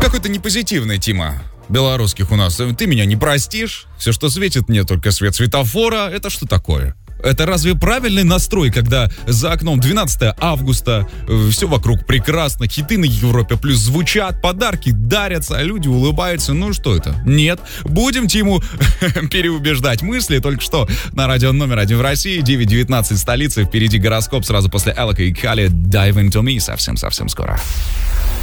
какой-то непозитивный, Тима. Белорусских у нас. Ты меня не простишь. Все, что светит мне, только свет светофора. Это что такое? Это разве правильный настрой, когда за окном 12 августа, все вокруг прекрасно, хиты на Европе плюс звучат, подарки дарятся, а люди улыбаются? Ну что это? Нет. Будем Тиму переубеждать. Мысли только что на радио номер 1 в России, 9:19 столицы. Впереди гороскоп сразу после Элока и Кали. Dive into me совсем-совсем скоро.